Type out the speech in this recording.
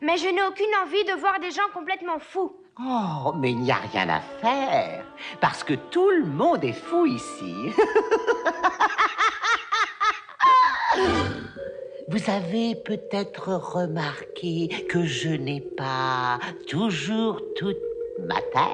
Mais je n'ai aucune envie de voir des gens complètement fous. Oh, mais il n'y a rien à faire, parce que tout le monde est fou ici. Vous avez peut-être remarqué que je n'ai pas toujours toute ma tête.